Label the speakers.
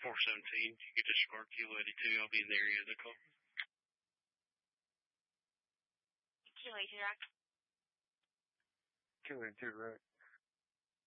Speaker 1: 417. You get to Spark Q82. I'll be in the area of the call.
Speaker 2: Q82, right?
Speaker 3: Q82, right.